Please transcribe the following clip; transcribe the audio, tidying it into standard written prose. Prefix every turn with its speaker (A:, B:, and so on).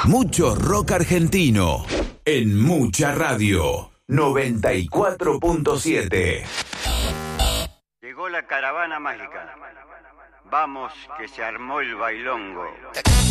A: Mucho rock argentino. En Mucha Radio. 94.7.
B: Llegó la caravana mágica. Vamos, que se armó el bailongo.